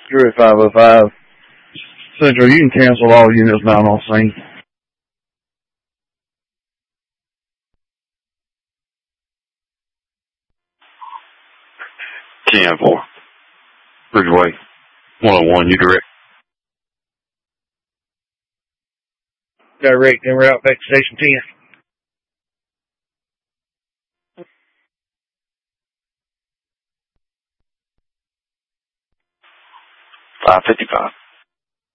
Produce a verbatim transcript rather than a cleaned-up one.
You're at five oh five. Central, you can cancel all units now on scene. ten four. Bridgeway. one oh one, you direct. Direct, and we're out back to Station ten. five fifty-five.